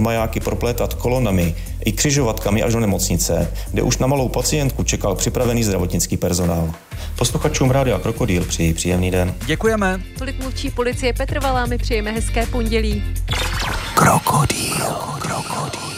majáky proplétat kolonami i křižovatkami až do nemocnice, kde už na malou pacientku čekal připravený zdravotnický personál. Posluchačům Rádia Krokodýl přeji příjemný den. Děkujeme. Tolik mluvčí policie Petr Valá, my přejeme hezké pondělí. Krokodýl.